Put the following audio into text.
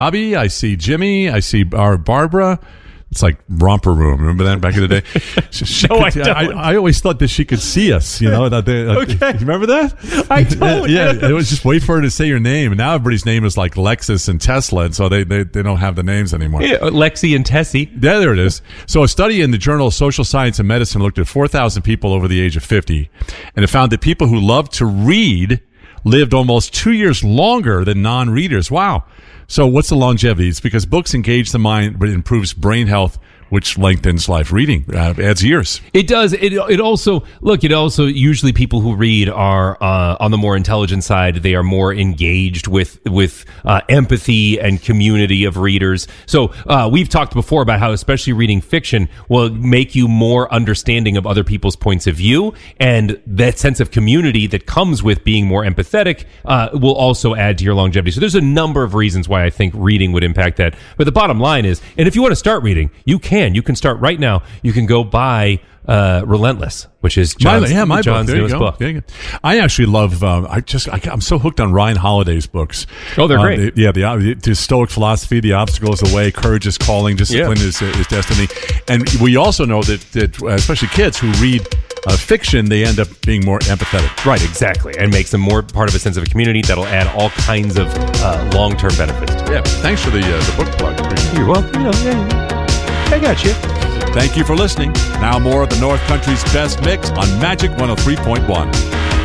Bobby. I see Jimmy. I see our Barbara. It's like Romper Room. Remember that back in the day? I always thought that she could see us. Okay. You remember that? I don't. Yeah, it was just wait for her to say your name. And now everybody's name is like Lexus and Tesla, and so they don't have the names anymore. Yeah, Lexi and Tessie. Yeah, there it is. So a study in the Journal of Social Science and Medicine looked at 4,000 people over the age of 50, and it found that people who loved to read lived almost 2 years longer than non-readers. Wow. So what's the longevity? It's because books engage the mind, but it improves brain health, which lengthens life. Reading adds years. It does. It also usually people who read are on the more intelligent side. They are more engaged with empathy and community of readers. So we've talked before about how especially reading fiction will make you more understanding of other people's points of view, and that sense of community that comes with being more empathetic will also add to your longevity. So there's a number of reasons why I think reading would impact that. But the bottom line is, and if you want to start reading, you can. You can start right now. You can go buy Relentless, which is John's newest book. I actually love. I'm so hooked on Ryan Holiday's books. Oh, they're great. The Stoic philosophy, the obstacle is the way, courage is calling, discipline is destiny. And we also know that especially kids who read fiction, they end up being more empathetic. Right, exactly, and makes them more part of a sense of a community that'll add all kinds of long-term benefits to it. Yeah, thanks for the book plug. You're welcome. I got you. Thank you for listening. Now more of the North Country's best mix on Magic 103.1.